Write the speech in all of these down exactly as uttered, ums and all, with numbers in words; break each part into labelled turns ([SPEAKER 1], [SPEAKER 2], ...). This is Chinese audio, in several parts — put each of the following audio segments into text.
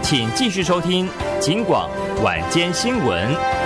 [SPEAKER 1] 请继续收听警广晚间新闻。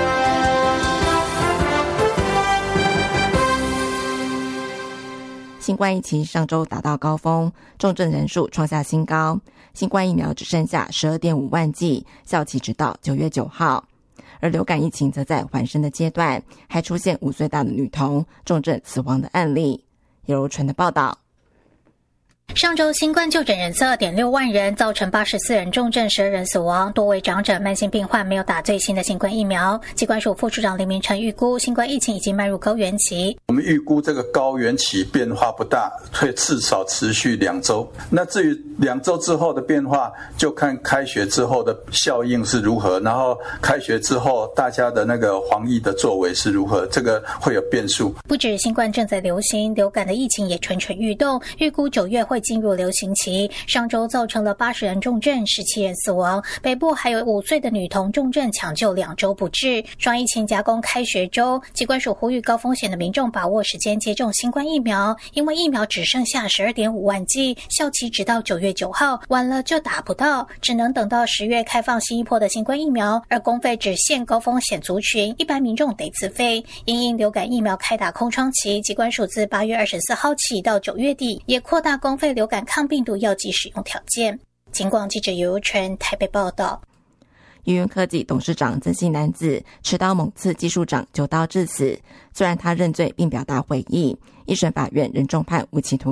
[SPEAKER 2] 新冠疫情上周达到高峰，重症人数创下新高，新冠疫苗只剩下 十二点五万剂，效期直到九月九号。而流感疫情则在缓升的阶段，还出现五岁大的女童重症死亡的案例。由纯的报道。
[SPEAKER 3] 上周新冠就诊人次 二点六万人，造成八十四人重症，十二人死亡，多为长者、慢性病患没有打最新的新冠疫苗。疾管署副署长林明成预估，新冠疫情已经迈入高原期。
[SPEAKER 4] 我们预估这个高原期变化不大，会至少持续两周。那至于两周之后的变化，就看开学之后的效应是如何，然后开学之后大家的那个防疫的作为是如何，这个会有变数。
[SPEAKER 3] 不止新冠正在流行，流感的疫情也蠢蠢欲动，预估九月会进入流行期。上周造成了八十人重症，十七人死亡，北部还有五岁的女童重症抢救两周不治。双疫情夹攻开学周，疾管署呼吁高风险的民众把握时间接种新冠疫苗，因为疫苗只剩下 十二点五万剂，效期直到九月九号，晚了就打不到，只能等到十月开放新一波的新冠疫苗，而公费只限高风险族群，一般民众得自费。因应流感疫苗开打空窗期，疾管署自八月二十四号起到九月底，也扩大公费流感抗病毒药剂使用条件。警广记者尤纯台北报道。
[SPEAKER 2] 裕元科技董事长曾姓男子持刀猛刺技术长，九刀致死。虽然他认罪并表达悔意，一审法院仍重判无期徒